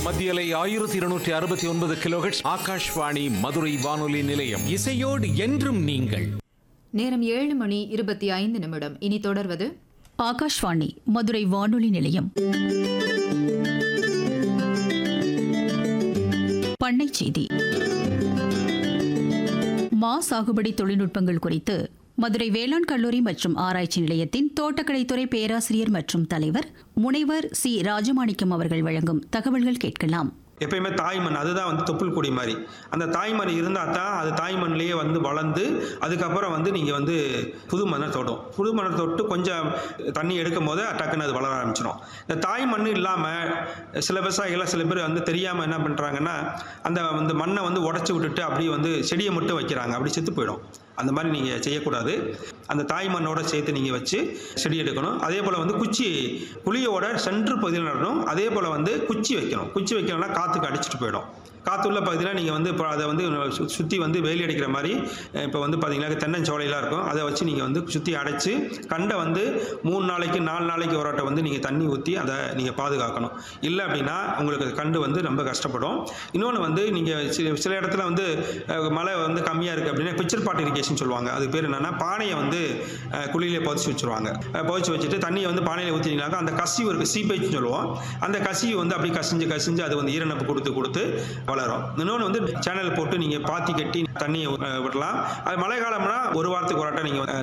மத்தியலை 1269 கிலோஹெர்ட்ஸ் ஆகாஷ்வாணி மதுரை வானொலி நிலையம். இசையோடு என்றும் நீங்கள். நேரம் 7:25. இனி தொடர்வது ஆகாஷ்வாணி மதுரை வானொலி நிலையம். பண்ணை செய்தி. மா சாகுபடி தொழில்நுட்பங்கள் குறித்து மதுரை வேளாண் கல்லூரி மற்றும் ஆராய்ச்சி நிலையத்தின் தோட்டக்கலைத்துறை பேராசிரியர் மற்றும் தலைவர் முனைவர் சி ராஜமாணிக்கம் அவர்கள் வழங்கும் தகவல்கள் கேட்கலாம். எப்பயுமே தாய்மண் அதுதான் வந்து தொப்புள் கொடி மாதிரி. அந்த தாய்மண் இருந்தால் தான் அது தாய்மண்ணிலேயே வந்து வளர்ந்து அதுக்கப்புறம் வந்து நீங்கள் வந்து புது மண்ணை தொடும். புது மண்ணை தொட்டு கொஞ்சம் தண்ணி எடுக்கும் போது டக்குன்னு அது வளர ஆரம்பிச்சிடும். இந்த தாய்மண் இல்லாமல் சில விவசாயிகள் சில பேர் வந்து தெரியாமல் என்ன பண்ணுறாங்கன்னா அந்த வந்து மண்ணை வந்து உடச்சி விட்டுட்டு அப்படியே வந்து செடியை மட்டும் வைக்கிறாங்க, அப்படி செத்து போயிடும். அந்த மாதிரி நீங்கள் செய்யக்கூடாது. அந்த தாய்மண்ணோட சேர்த்து நீங்கள் வச்சு செடி எடுக்கணும். அதே போல் வந்து குழியோட சென்ட்ரு பகுதியில் நடணும். அதே போல் வந்து குச்சி வைக்கணும். குச்சி வைக்கணும்னா காற்றுக்கு அடிச்சுட்டு போயிடும். காற்றுள்ள பகுதியில் நீங்கள் வந்து இப்போ அதை வந்து சுற்றி வந்து வெயில் அடிக்கிற மாதிரி இப்போ வந்து பார்த்தீங்கன்னா தென்னஞ்சோலையெல்லாம் இருக்கும், அதை வச்சு நீங்கள் வந்து சுற்றி அடைச்சி கண்டை வந்து 3 நாளைக்கு 4 நாளைக்கு ஒரு வாட்டை வந்து நீங்கள் தண்ணி ஊற்றி அதை நீங்கள் பாதுகாக்கணும். இல்லை அப்படின்னா உங்களுக்கு கண்டு வந்து ரொம்ப கஷ்டப்படும். இன்னொன்று வந்து நீங்கள் சில இடத்துல வந்து மழை வந்து கம்மியாக இருக்குது அப்படின்னா பிக்சர் பாட் இரிகேஷன் சொல்லுவாங்க. அது பேர் என்னென்னா பானையை வந்து குழியிலே புதைச்சி வச்சுருவாங்க. புதைச்சி வச்சுட்டு தண்ணியை வந்து பானையில் ஊற்றினீங்கனாக்கா அந்த கசிவு இருக்குது, சீப்பேஜ்னு சொல்லுவோம். அந்த கசிவு வந்து அப்படி கசிஞ்சு அது வந்து ஈரநப்பு கொடுத்து வளரும். இன்னொன்று வந்து சேனல் போட்டு நீங்கள் பாத்தி கட்டி தண்ணியை விடலாம். அது மழை காலம்னா ஒரு வாரத்துக்கு ஒரு வாட்டை நீங்கள்